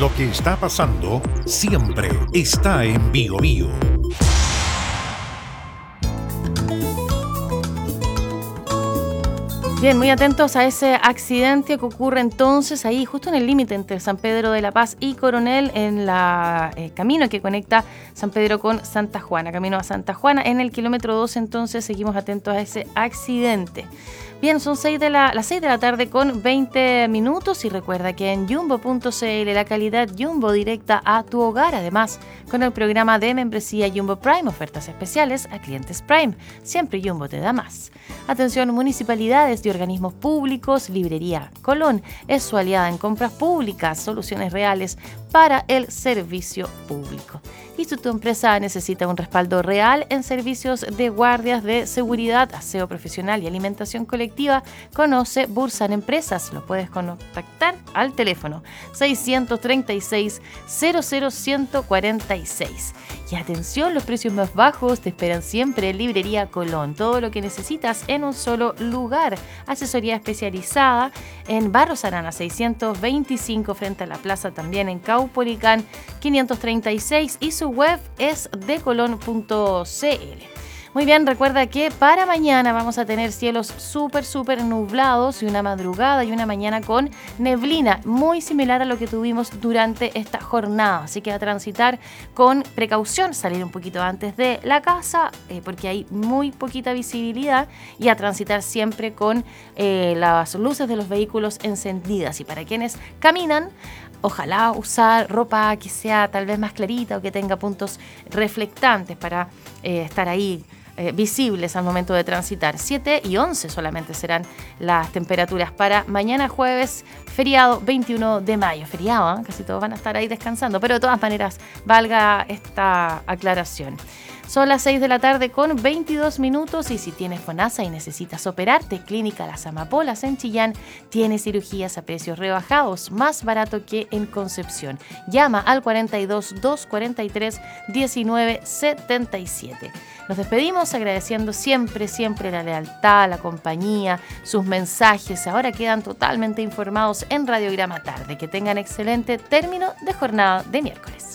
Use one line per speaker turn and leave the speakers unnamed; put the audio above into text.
Lo que está pasando siempre está en Biobío.
Bien, muy atentos a ese accidente que ocurre entonces ahí justo en el límite entre San Pedro de la Paz y Coronel, en la camino que conecta San Pedro con Santa Juana, camino a Santa Juana. En el kilómetro 2 entonces seguimos atentos a ese accidente. Bien, son las 6 de la tarde con 20 minutos y recuerda que en Jumbo.cl la calidad Jumbo directa a tu hogar, además con el programa de membresía Jumbo Prime, ofertas especiales a clientes Prime. Siempre Jumbo te da más. Atención, municipalidades y organismos públicos, Librería Colón es su aliada en compras públicas, soluciones reales para el servicio público. Y si tu empresa necesita un respaldo real en servicios de guardias de seguridad, aseo profesional y alimentación colectiva, conoce Bursan Empresas. Lo puedes contactar al teléfono 636 00146. Y atención, los precios más bajos te esperan siempre en Librería Colón. Todo lo que necesitas en un solo lugar. Asesoría especializada en Barros Arana 625 frente a la plaza, también en Caupolicán 536, y su web es decolon.cl. Muy bien, recuerda que para mañana vamos a tener cielos súper nublados y una madrugada y una mañana con neblina, muy similar a lo que tuvimos durante esta jornada. Así que a transitar con precaución, salir un poquito antes de la casa porque hay muy poquita visibilidad, y a transitar siempre con las luces de los vehículos encendidas. Y para quienes caminan, ojalá usar ropa que sea tal vez más clarita o que tenga puntos reflectantes para estar ahí visibles al momento de transitar. 7 y 11 solamente serán las temperaturas para mañana jueves, feriado 21 de mayo. Feriado, ¿eh? Casi todos van a estar ahí descansando, pero de todas maneras valga esta aclaración. Son las 6 de la tarde con 22 minutos y si tienes FONASA y necesitas operarte, Clínica Las Amapolas en Chillán tiene cirugías a precios rebajados, más barato que en Concepción. Llama al 42 243 1977. Nos despedimos agradeciendo siempre la lealtad, la compañía, sus mensajes. Ahora quedan totalmente informados en Radiograma Tarde. Que tengan excelente término de jornada de miércoles.